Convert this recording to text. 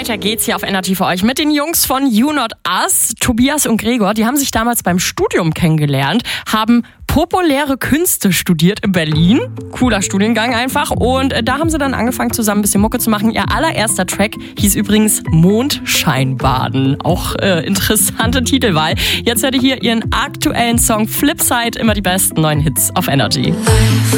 weiter geht's hier auf Energy für euch mit den Jungs von You Not Us. Tobias und Gregor, die haben sich damals beim Studium kennengelernt, haben populäre Künste studiert in Berlin. Cooler Studiengang einfach. Und da haben sie dann angefangen, zusammen ein bisschen Mucke zu machen. Ihr allererster Track hieß übrigens Mondscheinbaden. Auch interessante Titelwahl. Jetzt hört ihr hier ihren aktuellen Song Flipside. Immer die besten neuen Hits auf Energy.